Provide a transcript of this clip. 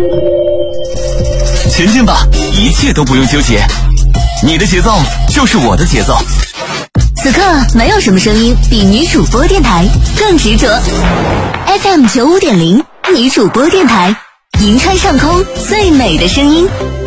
前进吧，一切都不用纠结，你的节奏就是我的节奏。 此刻没有什么声音比女主播电台更执着。FM 95.0女主播电台，银川上空最美的声音。